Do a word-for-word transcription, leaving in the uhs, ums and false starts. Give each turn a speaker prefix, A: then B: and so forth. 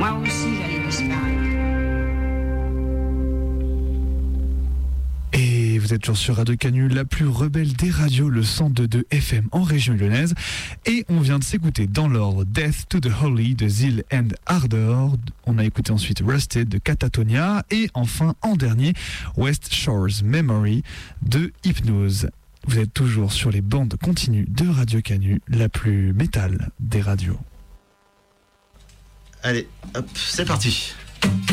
A: Moi aussi, j'allais disparaître.
B: Et vous êtes toujours sur Radio Canu, la plus rebelle des radios, le cent deux virgule deux F M en région lyonnaise. Et on vient de s'écouter dans l'ordre Death to the Holy de Zeal and Ardor. On a écouté ensuite Rusted de Catatonia. Et enfin, en dernier, West Shores Memory de Hypnose. Vous êtes toujours sur les bandes continues de Radio Canu, la plus métal des radios.
C: Allez, hop, c'est parti.